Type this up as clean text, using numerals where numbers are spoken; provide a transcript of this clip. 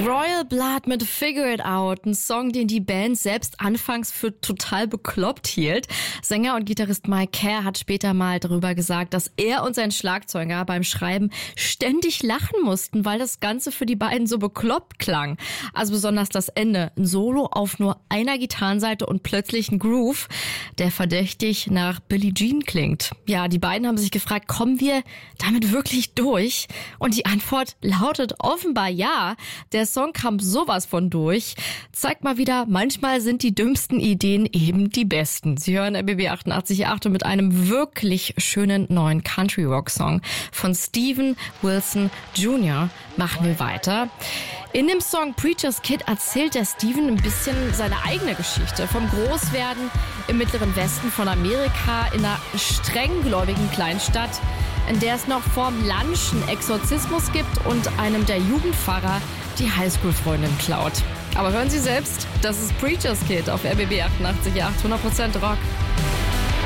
Royal Blood mit Figure It Out, ein Song, den die Band selbst anfangs für total bekloppt hielt. Sänger und Gitarrist Mike Kerr hat später mal darüber gesagt, dass er und sein Schlagzeuger beim Schreiben ständig lachen mussten, weil das Ganze für die beiden so bekloppt klang. Also besonders das Ende, ein Solo auf nur einer Gitarrenseite und plötzlich ein Groove, der verdächtig nach Billie Jean klingt. Ja, die beiden haben sich gefragt, kommen wir damit wirklich durch? Und die Antwort lautet offenbar ja. Der Song kam sowas von durch. Zeigt mal wieder, manchmal sind die dümmsten Ideen eben die besten. Sie hören RBB 88.8 und mit einem wirklich schönen neuen Country-Rock-Song von Steven Wilson Jr. machen wir weiter. In dem Song Preacher's Kid erzählt der Steven ein bisschen seine eigene Geschichte. Vom Großwerden im Mittleren Westen von Amerika in einer strenggläubigen Kleinstadt, in der es noch vorm Lunch einen Exorzismus gibt und einem der Jugendpfarrer die Highschool-Freundin klaut. Aber hören Sie selbst, das ist Preacher's Kid auf RBB 88.8, 100% Rock.